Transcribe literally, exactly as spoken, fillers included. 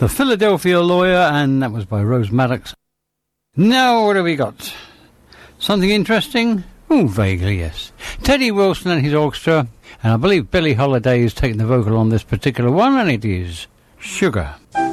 The Philadelphia Lawyer, and that was by Rose Maddox. Now, what have we got? Something interesting? Oh, vaguely, yes. Teddy Wilson and his orchestra, and I believe Billie Holiday is taking the vocal on this particular one, and it is Sugar.